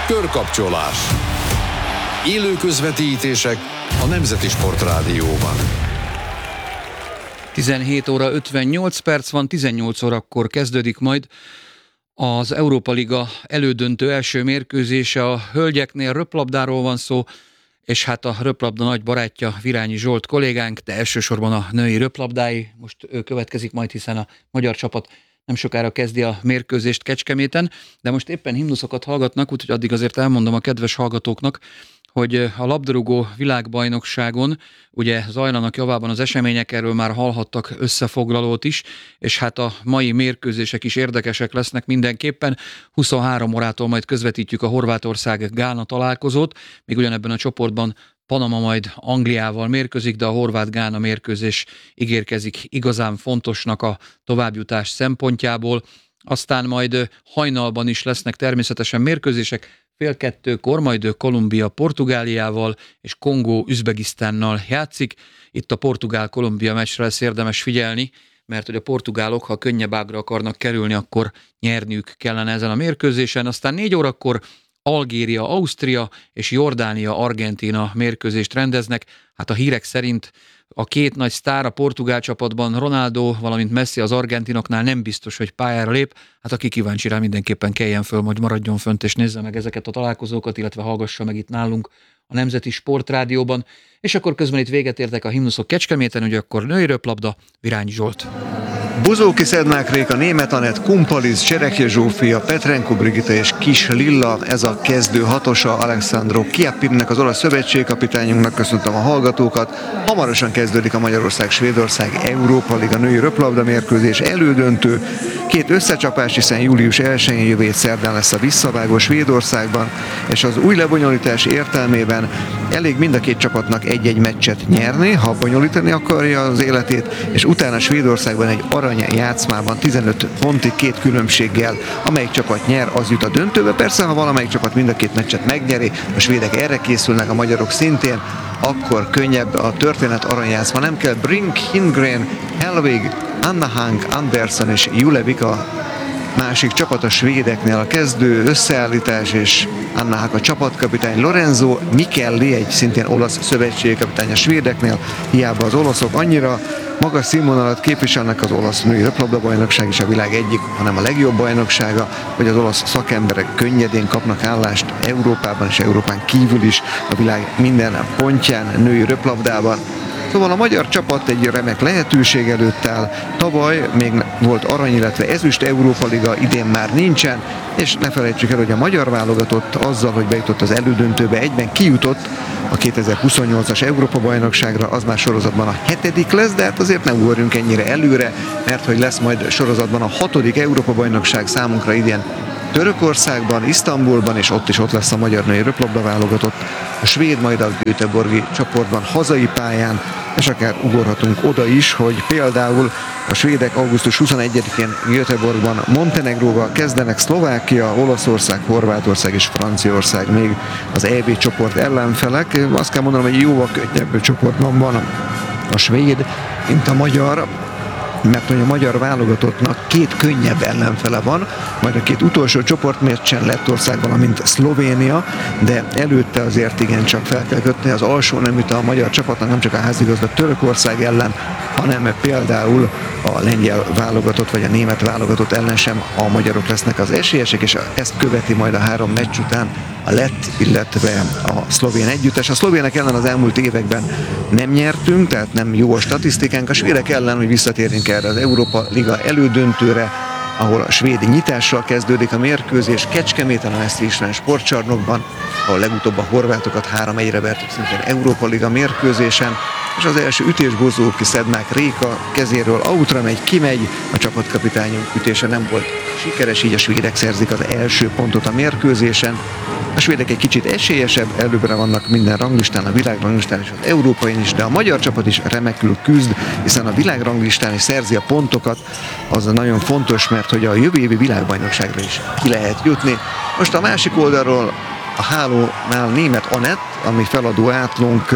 Körkapcsolás. Élő közvetítések a Nemzeti Sportrádióban. 17 óra 58 perc van, 18 órakor kezdődik majd az Európa Liga elődöntő első mérkőzése. A hölgyeknél röplabdáról van szó, és hát a röplabda nagy barátja Virányi Zsolt kollégánk, de elsősorban a női röplabdái. Most ő következik majd, hiszen a magyar csapat nem sokára kezdi a mérkőzést Kecskeméten, de most éppen himnuszokat hallgatnak, úgyhogy addig azért elmondom a kedves hallgatóknak, hogy a labdarúgó világbajnokságon ugye zajlanak javában az események, erről már hallhattak összefoglalót is, és hát a mai mérkőzések is érdekesek lesznek mindenképpen. 23 órától majd közvetítjük a Horvátország-Gána találkozót, még ugyanebben a csoportban Panama majd Angliával mérközik, de a horvát-Gána mérkőzés ígérkezik igazán fontosnak a továbbjutás szempontjából. Aztán majd hajnalban is lesznek természetesen mérkőzések, 1:30 majd Kolumbia Portugáliával és Kongó Üzbegisztánnal játszik. Itt a Portugál-Kolumbia meccsre lesz érdemes figyelni, mert hogy a portugálok, ha könnyebb ágra akarnak kerülni, akkor nyerniük kellene ezen a mérkőzésen. Aztán 4 órakor Algéria, Ausztria és Jordánia, Argentína mérkőzést rendeznek. Hát a hírek szerint a két nagy sztár a portugál csapatban, Ronaldo, valamint Messi az argentinoknál nem biztos, hogy pályára lép. Hát aki kíváncsi rá, mindenképpen keljen föl, majd maradjon fönt és nézze meg ezeket a találkozókat, illetve hallgassa meg itt nálunk a Nemzeti Sportrádióban. És akkor közben itt véget értek a himnuszok Kecskeméten, ugye akkor női röplabda, Virányi Zsolt. Buzóki Szedmák Réka, Németh Anett, Kumpaliz, Cserekje Zsófia, Petrenko Brigitta és Kis Lilla, ez a kezdő hatosa. Alexandro Chiappinnek, az olasz szövetségkapitányunknak köszöntöm a hallgatókat. Hamarosan kezdődik a Magyarország-Svédország Európa Liga női röplabda mérkőzés elődöntő. Két összecsapás, hiszen július 1-én jövő szerdán lesz a visszavágó Svédországban, és az új lebonyolítás értelmében elég mind a két csapatnak egy-egy meccset nyerni, ha bonyolítani akarja az életét, és utána Svédországban egy arany játszmában 15 pontig két különbséggel, amelyik csapat nyer, az jut a döntőbe. Persze, ha valamelyik csapat mind a két meccset megnyeri, a svédek erre készülnek, a magyarok szintén, akkor könnyebb a történet aranyjátszma. Nem kell Brink, Hindgren, Helvig, Anna Hank, Andersson és Julevik a másik csapat a svédeknél a kezdő összeállítás, és Anna Hank a csapatkapitány, Lorenzo Michelli, egy szintén olasz szövetségkapitány a svédeknél, hiába az olaszok annyira magas színvonalat képviselnek, az olasz női röplabdabajnokság is a világ egyik, hanem a legjobb bajnoksága, hogy az olasz szakemberek könnyedén kapnak állást Európában és Európán kívül is, a világ minden pontján női röplabdában. Szóval a magyar csapat egy remek lehetőség előtt áll. Tavaly még volt arany, illetve ezüst Európa Liga, idén már nincsen, és ne felejtsük el, hogy a magyar válogatott azzal, hogy bejutott az elődöntőbe, egyben kijutott a 2028-as Európa-bajnokságra, az már sorozatban a 7. lesz, de hát azért ne ugorjunk ennyire előre, mert hogy lesz majd sorozatban a 6. Európa-bajnokság számunkra idén Törökországban, Isztambulban, és ott lesz a magyar női röplabda válogatott, a svéd majd a göteborgi csoportban hazai pályán, és akár ugorhatunk oda is, hogy például a svédek augusztus 21-én Göteborgban Montenegróval kezdenek, Szlovákia, Olaszország, Horvátország és Franciaország még az EB csoport ellenfelek. Azt kell mondanom, hogy jóval könnyebb csoportban van a svéd, mint a magyar, mert hogy a magyar válogatottnak két könnyebb ellenfele van, majd a két utolsó csoportmeccsen Lettország, valamint Szlovénia, de előtte azért igencsak fel kell kötni az alsó neműt a magyar csapatnak, nem csak a házigazda Törökország ellen, hanem például a lengyel válogatott vagy a német válogatott ellen sem a magyarok lesznek az esélyesek, és ezt követi majd a 3 meccs után a lett, illetve a szlovén együttes. A szlovének ellen az elmúlt években nem nyertünk, tehát nem jó a statisztikánk. A svédek ellen, hogy visszatérjünk erre az Európa Liga elődöntőre, ahol a svéd nyitással kezdődik a mérkőzés Kecskeméten, a Eszter István sportcsarnokban, ahol legutóbb a horvátokat 3-1-re vertük szintén Európa Liga mérkőzésen, és az első ütés Bozóki Szedmák Réka kezéről outra megy, kimegy, a csapatkapitányunk ütése nem volt sikeres, így a svédek szerzik az első pontot a mérkőzésen. A svédek egy kicsit esélyesebb, előbbre vannak minden ranglistán, a világranglistán és az európain is, de a magyar csapat is remekül küzd, hiszen a világranglistán is szerzi a pontokat, az nagyon fontos, mert hogy a jövő évi világbajnokságra is ki lehet jutni. Most a másik oldalról a hálónál Németh Anett, ami feladó átlónk,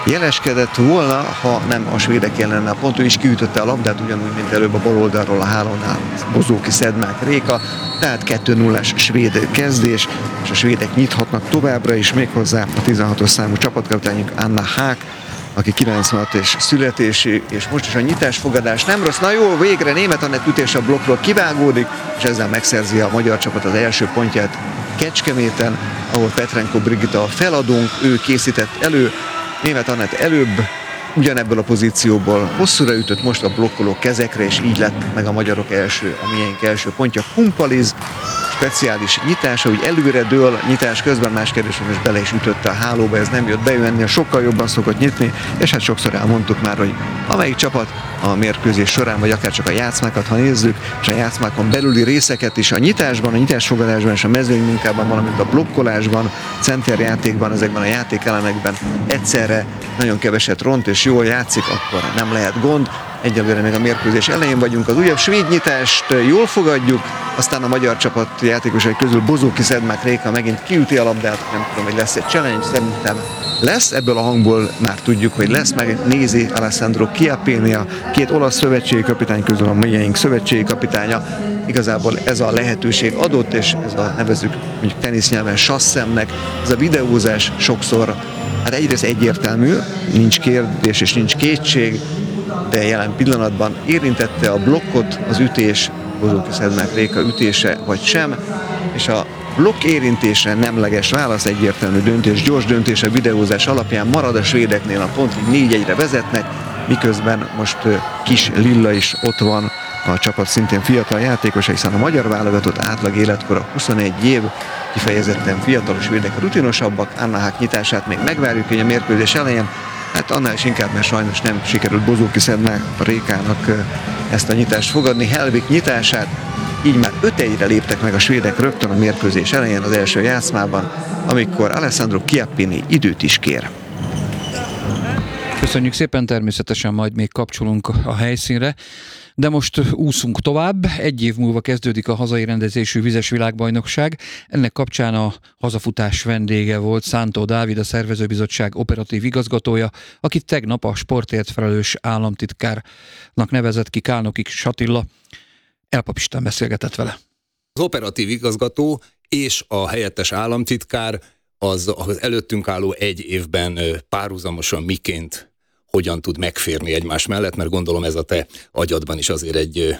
jeleskedett volna, ha nem a svédek lenne a pont. Ő is kiütötte a labdát, ugyanúgy, mint előbb a bal oldalról a hálónál Bozóki Szedmák Réka, tehát 2-0-es svéd kezdés, és a svédek nyithatnak továbbra is, méghozzá a 16-os számú csapatkapitányunk Anna Haak, aki 96-es születésű, és most is a nyitásfogadás nem rossz. Na jó, végre Németh Anett ütés a blokkról kivágódik, és ezzel megszerzi a magyar csapat az első pontját Kecskeméten, ahol Petrenko Brigita a feladónk, ő készített elő, Németh Anett előbb ugyanebből a pozícióból hosszúra ütött, most a blokkoló kezekre, és így lett meg a magyarok első, a miénk első pontja. Kumpaliz speciális nyitása, úgy előre dől nyitás közben, más kérdés, hogy most bele is ütötte a hálóba, ez nem jött be, ő ennél sokkal jobban szokott nyitni, és hát sokszor elmondtuk már, hogy amelyik csapat a mérkőzés során, vagy akár csak a játszmákat, ha nézzük, és a játszmákon belüli részeket is a nyitásban, a nyitásfogadásban és a mezőnymunkában, valamint a blokkolásban, centerjátékban, ezekben a játékelemekben egyszerre nagyon keveset ront és jól játszik, akkor nem lehet gond. Egyelőre még a mérkőzés elején vagyunk, az újabb svéd nyitást jól fogadjuk, aztán a magyar csapat játékosai közül Bozóki Szedmák Réka megint kiüti a labdát, nem tudom, hogy lesz egy challenge, szerintem lesz, ebből a hangból már tudjuk, hogy lesz, meg nézi Alessandro Chiappini, a két olasz szövetségi kapitány közül a miénk szövetségi kapitánya. Igazából ez a lehetőség adott, és ez a nevezzük mondjuk tenisznyelven sasszemnek, ez a videózás sokszor, hát egyrészt egyértelmű, nincs kérdés és nincs kétség, de jelen pillanatban érintette a blokkot az ütés, Bozóki Szedmák Réka ütése vagy sem, és a blokk érintésre nemleges válasz, egyértelmű döntés, gyors döntés a videózás alapján marad a svédeknél a pont, hogy 4-1-re vezetnek, miközben most Kis Lilla is ott van, a csapat szintén fiatal játékosa, hiszen a magyar válogatott átlag életkora 21 év, kifejezetten fiatal, svédek rutinosabbak, Anna Haak nyitását még megvárjuk, hogy a mérkőzés elején, hát annál is inkább, mert sajnos nem sikerült Bozóki Szedmák Rékának ezt a nyitást fogadni, Helvik nyitását, így már 5-1-re léptek meg a svédek rögtön a mérkőzés elején az első játszmában, amikor Alessandro Chiappini időt is kér. Köszönjük szépen, természetesen majd még kapcsolunk a helyszínre, de most úszunk tovább. Egy év múlva kezdődik a hazai rendezésű vizes világbajnokság. Ennek kapcsán a hazafutás vendége volt Szántó Dávid, a szervezőbizottság operatív igazgatója, akit tegnap a sportért felelős államtitkárnak nevezett ki Kálnoki Attila. Elpap István beszélgetett vele. Az operatív igazgató és a helyettes államtitkár az előttünk álló egy évben párhuzamosan miként hogyan tud megférni egymás mellett, mert gondolom ez a te agyadban is azért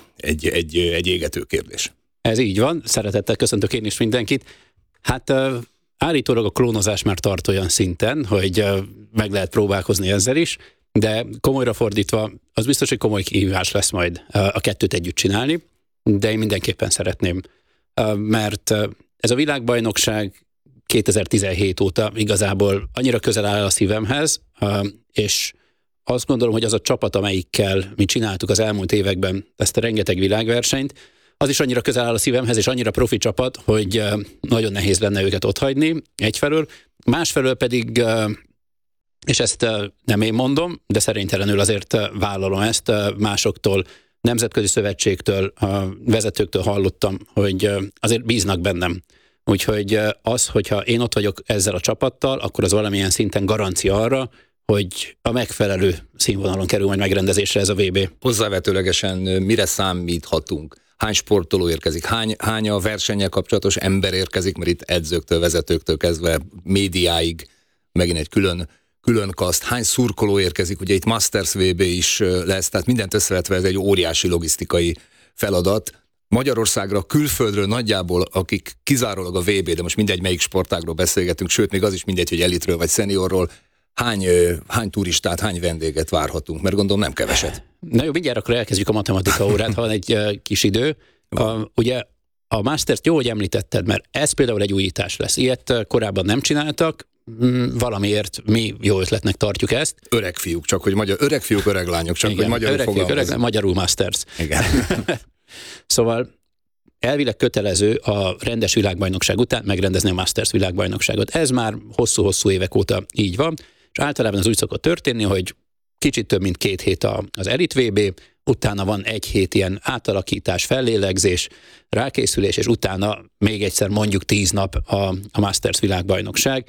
egy égető kérdés. Ez így van, szeretettel köszöntök én is mindenkit. Hát állítólag a klónozás már tart olyan szinten, hogy meg lehet próbálkozni ezzel is, de komolyra fordítva, az biztos, hogy komoly kihívás lesz majd a kettőt együtt csinálni, de én mindenképpen szeretném, mert ez a világbajnokság 2017 óta igazából annyira közel áll a szívemhez, és azt gondolom, hogy az a csapat, amelyikkel mi csináltuk az elmúlt években ezt a rengeteg világversenyt, az is annyira közel áll a szívemhez, és annyira profi csapat, hogy nagyon nehéz lenne őket otthagyni egyfelől. Másfelől pedig, és ezt nem én mondom, de szerénytelenül azért vállalom ezt másoktól, nemzetközi szövetségtől, vezetőktől hallottam, hogy azért bíznak bennem. Úgyhogy az, hogyha én ott vagyok ezzel a csapattal, akkor az valamilyen szinten garancia arra, hogy a megfelelő színvonalon kerül majd megrendezésre ez a VB. Hozzávetőlegesen mire számíthatunk? Hány sportoló érkezik? Hány a versennyel kapcsolatos ember érkezik? Mert itt edzőktől, vezetőktől kezdve médiáig megint egy külön kaszt. Hány szurkoló érkezik? Ugye itt Masters VB is lesz, tehát mindent összevetve ez egy óriási logisztikai feladat. Magyarországra külföldről nagyjából, akik kizárólag a VB, de most mindegy melyik sportágról beszélgetünk, sőt még az is mindegy, hogy elitről vagy szeniorról, hány turistát, hány vendéget várhatunk? Mert gondolom nem keveset. Na jó, mindjárt akkor elkezdjük a matematika órát, ha van egy kis idő. Ugye a Mastert jó, hogy említetted, mert ez például egy újítás lesz. Ilyet korábban nem csináltak, valamiért mi jó ötletnek tartjuk ezt. Öreg fiúk, csak hogy öreg fiúk, öreg lányok, csak igen, hogy magyarul fogalmazunk. Magyarul Masters. Igen. Szóval elvileg kötelező a rendes világbajnokság után megrendezni a Masters világbajnokságot. Ez már hosszú-hosszú évek óta így van, és általában az úgy szokott történni, hogy kicsit több mint 2 hét az Elit VB, utána van 1 hét ilyen átalakítás, fellélegzés, rákészülés, és utána még egyszer mondjuk 10 nap a Masters világbajnokság,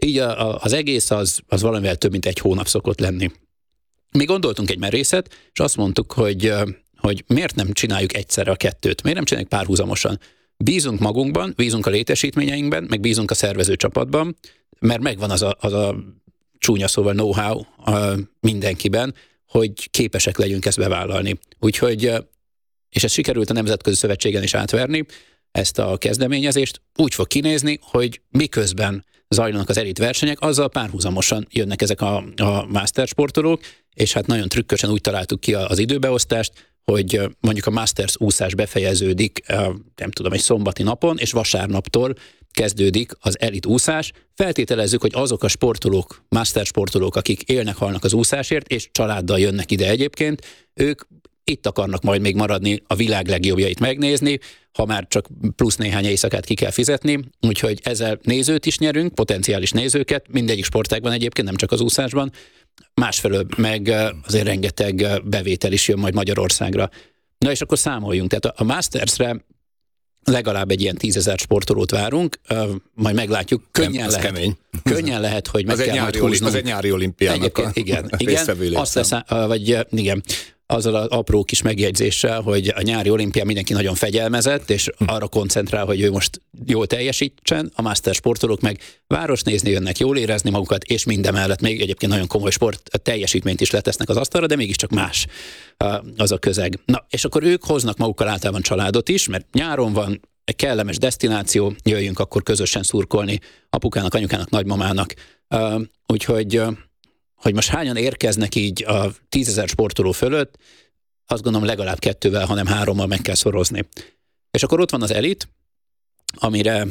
Így az egész az valamivel több, mint 1 hónap szokott lenni. Mi gondoltunk egy merészet, és azt mondtuk, hogy miért nem csináljuk egyszerre a kettőt, miért nem csináljuk párhuzamosan. Bízunk magunkban, bízunk a létesítményeinkben, meg bízunk a szervezőcsapatban, mert megvan az a csúnya szóval know-how mindenkiben, hogy képesek legyünk ezt bevállalni. Úgyhogy, és ez sikerült a Nemzetközi Szövetségen is átverni, ezt a kezdeményezést úgy fog kinézni, hogy miközben zajlanak az elit versenyek, azzal párhuzamosan jönnek ezek a master sportolók, és hát nagyon trükkösen úgy találtuk ki az időbeosztást, hogy mondjuk a Masters úszás befejeződik, nem tudom, egy szombati napon, és vasárnaptól kezdődik az elit úszás. Feltételezzük, hogy azok a sportolók, master sportolók, akik élnek, halnak az úszásért, és családdal jönnek ide egyébként, ők itt akarnak majd még maradni, a világ legjobbjait megnézni, ha már csak plusz néhány éjszakát ki kell fizetni, úgyhogy ezzel nézőt is nyerünk, potenciális nézőket, mindegyik sportágban egyébként, nem csak az úszásban, másfelől meg azért rengeteg bevétel is jön majd Magyarországra. Na és akkor számoljunk, tehát a Mastersre legalább egy ilyen 10 000 sportolót várunk, majd meglátjuk, könnyen lehet, hogy meg kell majd húznunk. Az egy nyári olimpiának igen, azt lesz, igen, azzal az apró kis megjegyzéssel, hogy a nyári olimpián mindenki nagyon fegyelmezett, és arra koncentrál, hogy ő most jól teljesítsen, a master sportolók meg város nézni jönnek, jól érezni magukat, és mindemellett még egyébként nagyon komoly sport teljesítményt is letesznek az asztalra, de mégiscsak más az a közeg. Na, és akkor ők hoznak magukkal általában családot is, mert nyáron van egy kellemes desztináció, jöjjünk akkor közösen szurkolni apukának, anyukának, nagymamának. Úgyhogy hogy most hányan érkeznek így a 10 000 sportoló fölött, azt gondolom legalább 2-vel, hanem 3-mal meg kell szorozni. És akkor ott van az elit, amire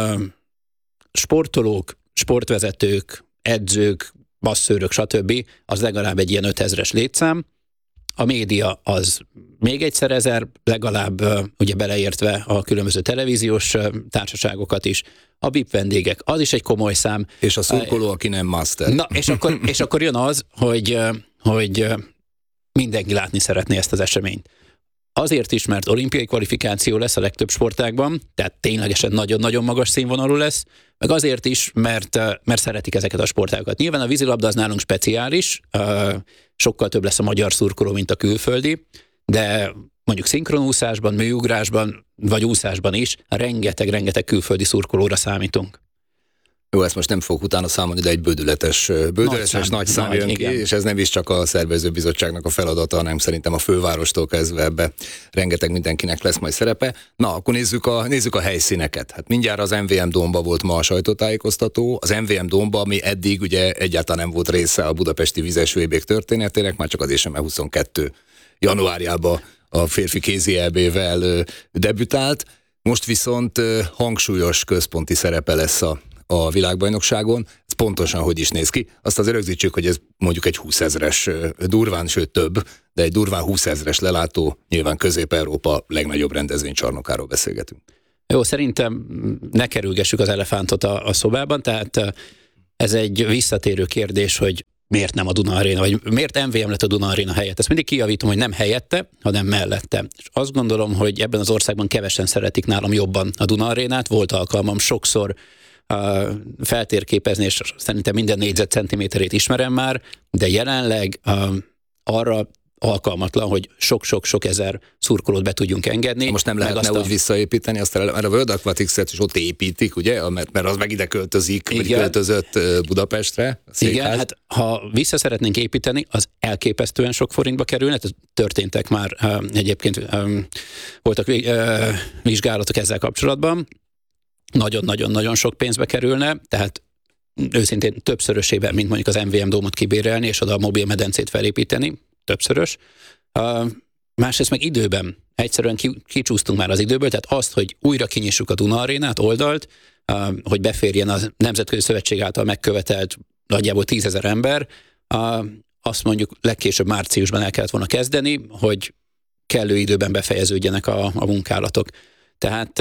sportolók, sportvezetők, edzők, masszőrök, stb. Az legalább egy ilyen 5000-es létszám. A média az még egyszer 1000, legalább ugye beleértve a különböző televíziós társaságokat is. A VIP vendégek, az is egy komoly szám. És a szurkoló, aki nem master. Na, és akkor jön az, hogy mindenki látni szeretné ezt az eseményt. Azért is, mert olimpiai kvalifikáció lesz a legtöbb sportágban, tehát ténylegesen nagyon-nagyon magas színvonalú lesz, meg azért is, mert szeretik ezeket a sportágokat. Nyilván a vízilabda az nálunk speciális, sokkal több lesz a magyar szurkoló, mint a külföldi, de mondjuk szinkronúszásban, műugrásban, vagy úszásban is rengeteg külföldi szurkolóra számítunk. Jó, ezt most nem fogok utána számolni, de egy bődületes nagy szám jön ki, és ez nem is csak a szervezőbizottságnak a feladata, hanem szerintem a fővárostól kezdve ebbe rengeteg mindenkinek lesz majd szerepe. Na, akkor nézzük a helyszíneket. Hát mindjárt az MVM Dómba volt ma a sajtótájékoztató. Az MVM Dómba, ami eddig ugye egyáltalán nem volt része a budapesti vizes VB történetének, már csak azért sem, mert 22 januárjában a férfi kézi EB-vel debütált. Most viszont hangsúlyos központi szerepe lesz a világbajnokságon. Ez pontosan hogy is néz ki. Azt azért rögzítsük, hogy ez mondjuk egy 20 000-es durván, sőt több, de egy durván 20 000-es lelátó, nyilván Közép-Európa legnagyobb rendezvénycsarnokáról beszélgetünk. Jó, szerintem ne kerülgessük az elefántot a szobában, tehát ez egy visszatérő kérdés, hogy miért nem a Duna Aréna, vagy miért MVM lett a Duna Aréna helyett. Ezt mindig kijavítom, hogy nem helyette, hanem mellette. És azt gondolom, hogy ebben az országban kevesen szeretik nálam jobban a Duna Arénát. Volt alkalmam sokszor feltérképezni, és szerintem minden négyzetcentiméterét ismerem már, de jelenleg arra alkalmatlan, hogy sok ezer szurkolót be tudjunk engedni. Most nem lehetne úgy visszaépíteni, mert a World Aquatics-et is ott építik, ugye? Mert az meg ide költözik, vagy költözött Budapestre. Igen, hát ha vissza szeretnénk építeni, az elképesztően sok forintba kerülne, tehát történtek már egyébként voltak vizsgálatok ezzel kapcsolatban. Nagyon-nagyon sok pénzbe kerülne, tehát őszintén többszörösében, mint mondjuk az MVM Dómot kibérelni, és oda a mobil medencét felépíteni, többszörös. Másrészt meg időben, egyszerűen kicsúsztunk már az időből, tehát azt, hogy újra kinyissuk a Duna Arénát, oldalt, hogy beférjen a Nemzetközi Szövetség által megkövetelt nagyjából 10 000 ember, azt mondjuk legkésőbb márciusban el kellett volna kezdeni, hogy kellő időben befejeződjenek a munkálatok. Tehát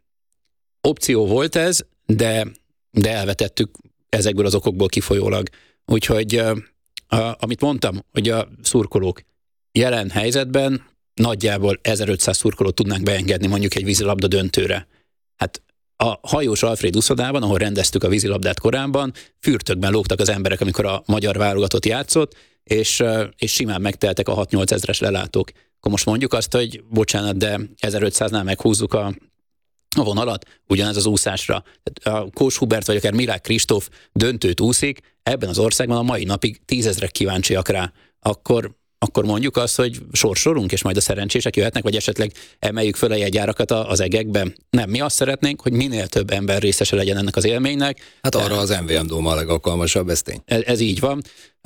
opció volt ez, de elvetettük ezekből az okokból kifolyólag. Úgyhogy amit mondtam, hogy a szurkolók jelen helyzetben nagyjából 1500 szurkolót tudnánk beengedni mondjuk egy vízilabda döntőre. Hát A hajós Alfred uszodában, ahol rendeztük a vízilabdát korábban, fürtökben lógtak az emberek, amikor a magyar válogatott játszott, és simán megteltek a 6-8 ezres lelátók. Akkor most mondjuk azt, hogy bocsánat, de 1500-nál meghúzzuk a vonalat, ugyanez az úszásra. A Kós Hubert vagy akár Milák Kristóf döntőt úszik, ebben az országban a mai napig 10 000 kíváncsiak rá. Akkor mondjuk azt, hogy sorsolunk, és majd a szerencsések jöhetnek, vagy esetleg emeljük föl a jegyárakat az egekbe. Nem, mi azt szeretnénk, hogy minél több ember részese legyen ennek az élménynek. Hát arra az MVM Dóma a legalkalmasabb, ez tény. Ez így van.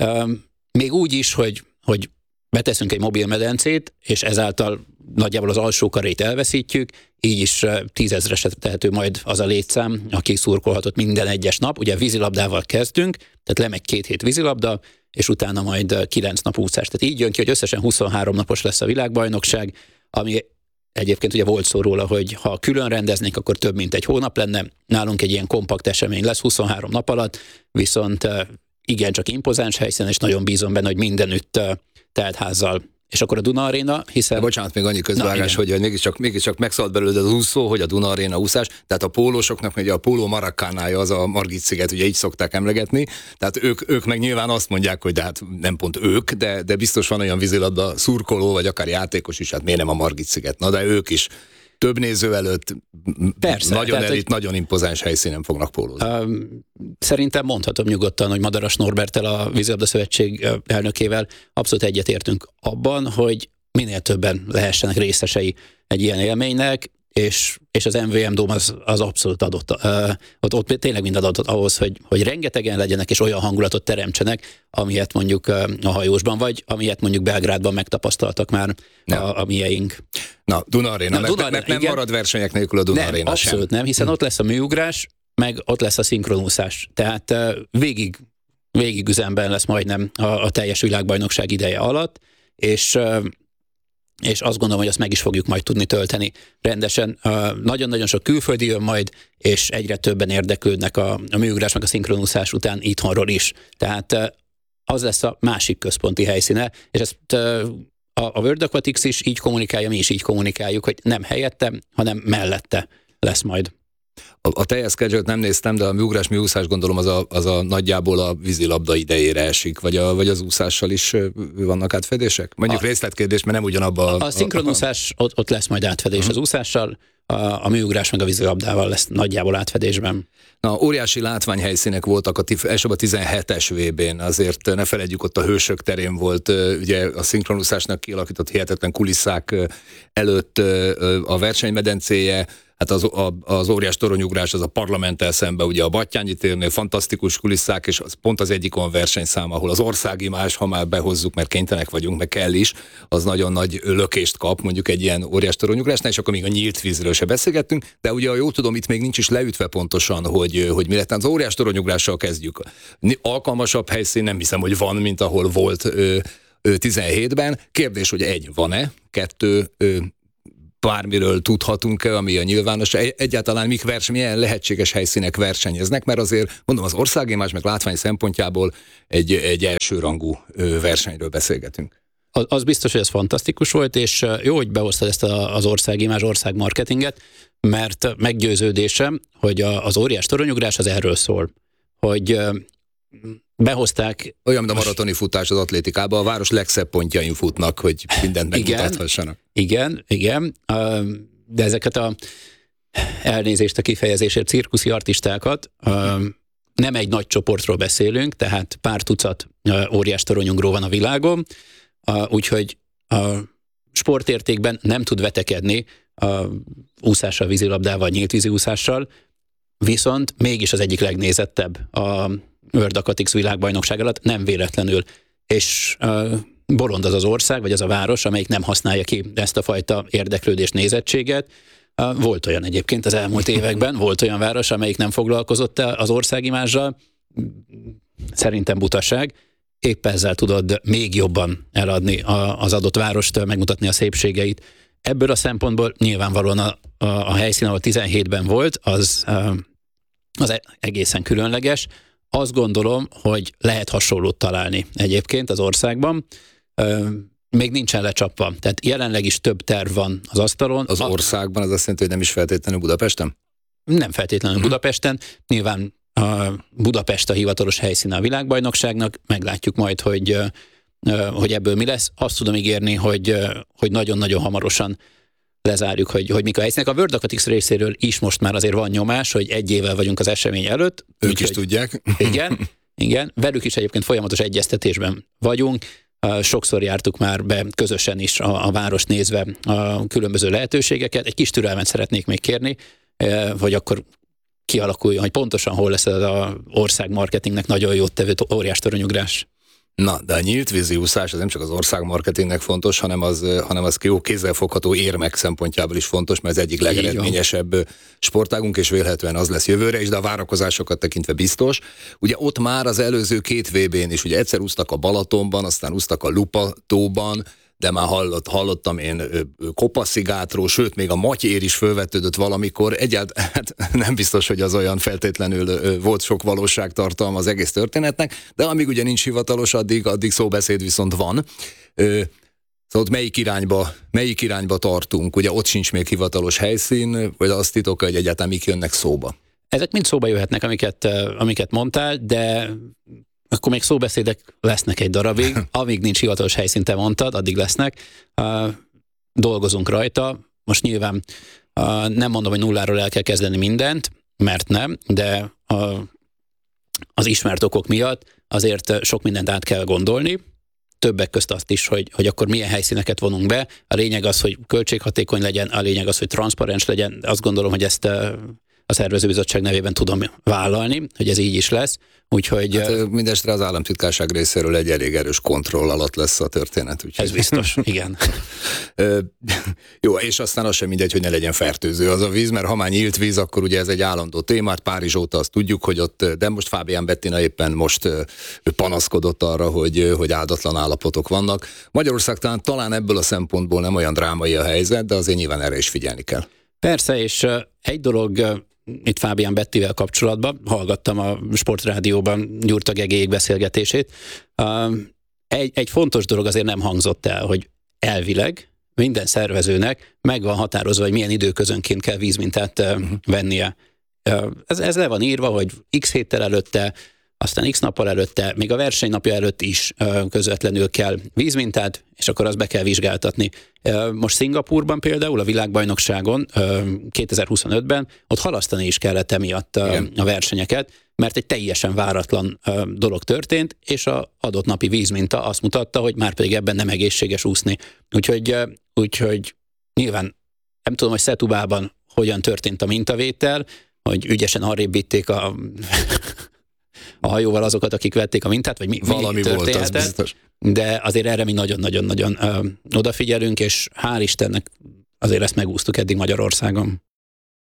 Még úgy is, hogy beteszünk egy mobilmedencét, és ezáltal nagyjából az alsó karét elveszítjük, így is 10 000-esre tehető majd az a létszám, aki szurkolhatott minden egyes nap. Ugye vízilabdával kezdünk, tehát lemegy 2 hét vízilabda, és utána majd 9 nap úszás. Tehát így jön ki, hogy összesen 23 napos lesz a világbajnokság, ami egyébként ugye volt szó róla, hogy ha külön rendeznék, akkor több mint egy hónap lenne. Nálunk egy ilyen kompakt esemény lesz 23 nap alatt, viszont igencsak impozáns helyszínen, és nagyon bízom benne, hogy mindenütt teltházzal. És akkor a Duna Aréna, hiszen... Bocsánat, még annyi közvágás, hogy mégiscsak megszállt belőle az úszó, hogy a Duna Aréna úszás, tehát a pólósoknak ugye a póló marakkánája az a Margit-sziget, ugye így szokták emlegetni, tehát ők meg nyilván azt mondják, hogy de hát nem pont ők, de biztos van olyan vízilabda szurkoló, vagy akár játékos is, hát miért nem a Margit-sziget, na de ők is több néző előtt persze, nagyon elit, nagyon impozáns helyszínen fognak pólózni. Szerintem mondhatom nyugodtan, hogy Madaras Norberttel, a Vízilabda Szövetség elnökével abszolút egyetértünk abban, hogy minél többen lehessenek részesei egy ilyen élménynek, és az MVM Dóm az abszolút adott. Ott tényleg mind adott ahhoz, hogy rengetegen legyenek, és olyan hangulatot teremtsenek, amilyet mondjuk a hajósban, vagy amilyet mondjuk Belgrádban megtapasztaltak már a mieink. Na, Duna Aréna, mert nem marad versenyek nélkül a Duna Aréna sem. Abszolút nem, hiszen ott lesz a műugrás, meg ott lesz a szinkronúszás. Tehát végig üzemben lesz majdnem a teljes világbajnokság ideje alatt, és azt gondolom, hogy azt meg is fogjuk majd tudni tölteni rendesen. Nagyon-nagyon sok külföldi jön majd, és egyre többen érdeklődnek a műugrás meg a szinkronúszás után itthonról is. Tehát az lesz a másik központi helyszíne, és ezt a World Aquatics is így kommunikálja, mi is így kommunikáljuk, hogy nem helyette, hanem mellette lesz majd. A teljes schedule-t nem néztem, de a műugrás, műúszás gondolom az a nagyjából a vízilabda idejére esik, vagy az úszással is vannak átfedések? Mondjuk részletkérdés, mert nem ugyanabban. A szinkronúszás, ott lesz majd átfedés az úszással, a műugrás meg a vízilabdával lesz nagyjából átfedésben. Na, óriási látványhelyszínek voltak elsőbb a 17-es VB-n, azért ne feledjük, ott a Hősök terén volt ugye a szinkronúszásnak kialakított hihetetlen kulisszák előtt a versenymedencéje, hát az óriás toronyugrás az a Parlamenttel szembe, ugye a Battyányi térnél fantasztikus kulisszák, és az pont az egyik olyan versenyszám, ahol az országimázs, ha már behozzuk, mert kénytelenek vagyunk, meg kell is, az nagyon nagy lökést kap, mondjuk egy ilyen óriás toronyugrásnál, és akkor még a nyílt vízről se beszélgettünk, de ugye, ha jól tudom, itt még nincs is leütve pontosan, hogy mi lett. Az óriás toronyugrással kezdjük. Alkalmasabb helyszín nem hiszem, hogy van, mint ahol volt 17-ben. Kérdés, hogy van-e? 2, bármiről tudhatunk-e, ami a nyilvános, egyáltalán milyen lehetséges helyszínek versenyeznek, mert azért mondom, az országimázs meg látvány szempontjából egy elsőrangú versenyről beszélgetünk. Az biztos, hogy ez fantasztikus volt, és jó, hogy behoztad ezt az országimázs, országmarketinget, mert meggyőződésem, hogy az óriás toronyugrás az erről szól, hogy behozták... Olyan, mint a maratoni futás az atlétikában, a város legszebb pontjain futnak, hogy mindent megmutathassanak. Igen, de ezeket elnézést a kifejezésért, cirkuszi artistákat nem egy nagy csoportról beszélünk, tehát pár tucat óriás toronyugró van a világon, úgyhogy a sportértékben nem tud vetekedni a úszással, vízilabdával, nyíltvízi úszással, viszont mégis az egyik legnézettebb a World Aquatics világbajnokság alatt, nem véletlenül. És bolond az ország, vagy az a város, amelyik nem használja ki ezt a fajta érdeklődést, nézettséget. Volt olyan egyébként az elmúlt években, volt olyan város, amelyik nem foglalkozott az országimázsal. Szerintem butaság. Épp ezzel tudod még jobban eladni az adott várost, megmutatni a szépségeit. Ebből a szempontból nyilvánvalóan a helyszín, ahol 17-ben volt, az egészen különleges. Azt gondolom, hogy lehet hasonlót találni egyébként az országban. Még nincsen lecsapva. Tehát jelenleg is több terv van az asztalon. Az országban az azt jelenti, hogy nem is feltétlenül Budapesten? Nem feltétlenül Budapesten, nyilván Budapest a hivatalos helyszíne a világbajnokságnak, meglátjuk majd, hogy ebből mi lesz. Azt tudom ígérni, hogy nagyon-nagyon hamarosan lezárjuk, hogy mik a helyszínek. A World Aquatics részéről is most már azért van nyomás, hogy 1 évvel vagyunk az esemény előtt. Ők is tudják. Igen, velük is egyébként folyamatos egyeztetésben vagyunk. Sokszor jártuk már be közösen is a város nézve a különböző lehetőségeket. Egy kis türelmet szeretnék még kérni, hogy akkor kialakuljon, hogy pontosan hol lesz ez az ország marketingnek nagyon jót tevő óriás toronyugrás. Na, de a nyílt vízi úszás az nem csak az ország marketingnek fontos, hanem az jó kézzelfogható érmek szempontjából is fontos, mert ez egyik legeredményesebb sportágunk, és vélhetően az lesz jövőre is, de a várakozásokat tekintve biztos. Ugye ott már az előző 2 VB-n is, ugye egyszer úsztak a Balatonban, aztán úsztak a Lupa-tóban, de már hallottam én Kopaszigátról, sőt, még a Matyér is fölvetődött valamikor. Egyáltalán nem biztos, hogy az olyan feltétlenül volt sok valóságtartalma az egész történetnek, de amíg ugye nincs hivatalos, addig szóbeszéd viszont van. Szóval melyik irányba tartunk? Ugye ott sincs még hivatalos helyszín, vagy azt titokja, hogy egyáltalán mik jönnek szóba? Ezek mind szóba jöhetnek, amiket mondtál, de akkor még szóbeszédek lesznek egy darabig, amíg nincs hivatalos helyszín, te mondtad, addig lesznek. Dolgozunk rajta. Most nyilván nem mondom, hogy nulláról el kell kezdeni mindent, mert nem, de az ismert okok miatt azért sok mindent át kell gondolni. Többek közt azt is, hogy akkor milyen helyszíneket vonunk be. A lényeg az, hogy költséghatékony legyen, a lényeg az, hogy transzparens legyen. Azt gondolom, hogy ezt a szervezőbizottság nevében tudom vállalni, hogy ez így is lesz. Úgyhogy... Hát, mindestre az államtitkárság részéről egy elég erős kontroll alatt lesz a történet. Úgyhogy... Ez biztos, igen. Jó, és aztán az sem mindegy, hogy ne legyen fertőző az a víz, mert ha már nyílt víz, akkor ugye ez egy állandó témát. Párizs óta azt tudjuk, hogy ott, de most Fábián Bettina éppen most panaszkodott arra, hogy áldatlan állapotok vannak. Magyarország talán ebből a szempontból nem olyan drámai a helyzet, de azért nyilván erre is figyelni kell. Persze, és egy dolog itt Fábián Bettivel kapcsolatban, hallgattam a Sportrádióban Gyurta Gegélyék beszélgetését. Egy fontos dolog azért nem hangzott el, hogy elvileg minden szervezőnek meg van határozva, hogy milyen időközönként kell vízmintát vennie. Ez le van írva, hogy x héttel előtte, aztán x nappal előtte, még a versenynapja előtt is közvetlenül kell vízmintát, és akkor azt be kell vizsgáltatni. Most Szingapúrban például a világbajnokságon 2025-ben ott halasztani is kellett emiatt a versenyeket, mert egy teljesen váratlan dolog történt, és az adott napi vízminta azt mutatta, hogy már pedig ebben nem egészséges úszni. Úgyhogy nyilván nem tudom, hogy Setubában hogyan történt a mintavétel, hogy ügyesen arrébb vitték a hajóval azokat, akik vették a mintát, vagy mi valami volt, az biztos. De azért erre mi nagyon-nagyon-nagyon odafigyelünk, és hál' Istennek azért ezt megúsztuk eddig Magyarországon.